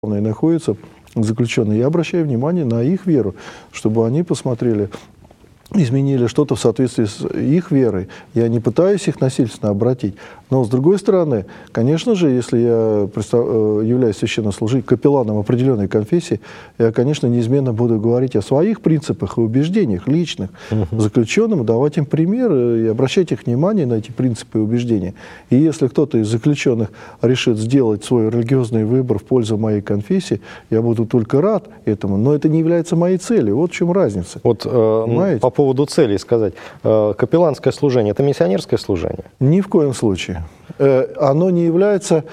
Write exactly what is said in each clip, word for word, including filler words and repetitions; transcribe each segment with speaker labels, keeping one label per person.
Speaker 1: находятся заключенные. Я обращаю внимание на их веру, чтобы они посмотрели, изменили что-то в соответствии с их верой. Я не пытаюсь их насильственно обратить. Но, с другой стороны, конечно же, если я являюсь священнослужителем, капелланом определенной конфессии, я, конечно, неизменно буду говорить о своих принципах и убеждениях личных uh-huh. заключенным, давать им примеры и обращать их внимание на эти принципы и убеждения. И если кто-то из заключенных решит сделать свой религиозный выбор в пользу моей конфессии, я буду только рад этому. Но это не является моей целью. Вот в чем разница.
Speaker 2: Вот, э, по поводу целей сказать. Э, капелланское служение – это миссионерское служение?
Speaker 1: Ни в коем случае. Оно не является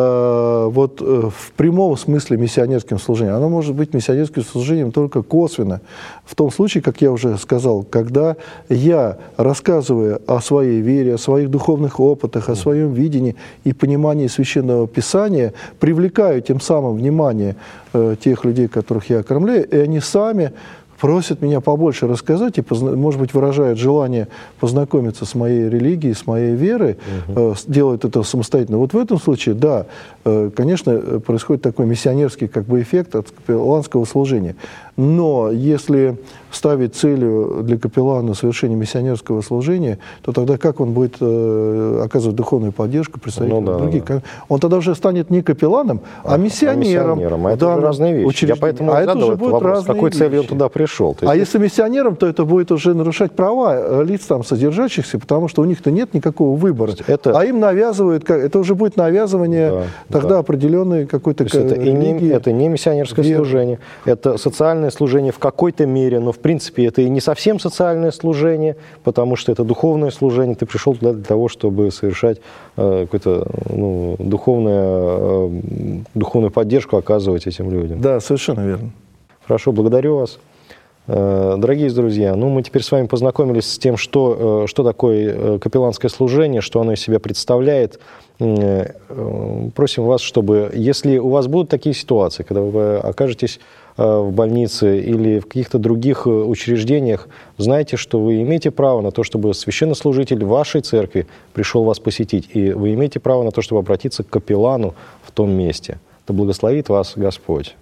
Speaker 1: э, вот, э, в прямом смысле миссионерским служением. Оно может быть миссионерским служением только косвенно. В том случае, как я уже сказал, когда я, рассказывая о своей вере, о своих духовных опытах, о своем видении и понимании Священного Писания, привлекаю тем самым внимание э, тех людей, которых я окормляю, и они сами просят меня побольше рассказать и, может быть, выражают желание познакомиться с моей религией, с моей верой, uh-huh. делают это самостоятельно. Вот в этом случае, да, конечно, происходит такой миссионерский как бы эффект от капелланского служения. Но если ставить целью для капеллана совершение миссионерского служения, то тогда как он будет э, оказывать духовную поддержку представителям ну, да, других? Да. Он тогда уже станет не капелланом, а, а миссионером. А, миссионером.
Speaker 2: А это уже разные вещи. Я поэтому
Speaker 1: а
Speaker 2: задал этот вопрос, с какой целью он туда пришел.
Speaker 1: То есть... А если миссионером, то это будет уже нарушать права лиц там содержащихся, потому что у них-то нет никакого выбора. Это... А им навязывают, это уже будет навязывание да, тогда да. определенной какой-то
Speaker 2: это, не, это не миссионерское вера. служение, это социальное служение в какой-то мере, но в принципе это и не совсем социальное служение, потому что это духовное служение. Ты пришел туда для того, чтобы совершать э, какую-то ну, духовную, э, духовную поддержку, оказывать этим людям.
Speaker 1: Да, совершенно верно.
Speaker 2: Хорошо, благодарю вас. Дорогие друзья, ну мы теперь с вами познакомились с тем, что, что такое капелланское служение, что оно из себя представляет. Просим вас, чтобы, если у вас будут такие ситуации, когда вы окажетесь в больнице или в каких-то других учреждениях, знайте, что вы имеете право на то, чтобы священнослужитель вашей церкви пришел вас посетить, и вы имеете право на то, чтобы обратиться к капеллану в том месте. Да благословит вас Господь.